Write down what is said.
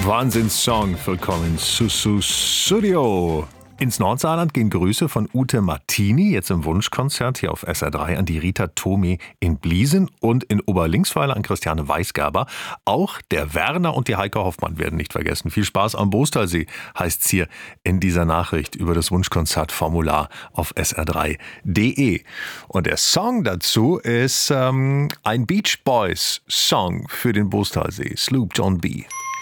Wahnsinnssong für Colin Sussudio. Ins Nordsaarland gehen Grüße von Ute Martini, jetzt im Wunschkonzert hier auf SR3 an die Rita Tome in Bliesen und in Oberlinksweiler an Christiane Weisgerber. Auch der Werner und die Heike Hoffmann werden nicht vergessen. Viel Spaß am Boostalsee heißt's hier in dieser Nachricht über das Wunschkonzertformular auf sr3.de. Und der Song dazu ist ein Beach Boys Song für den Boostalsee, Sloop John B.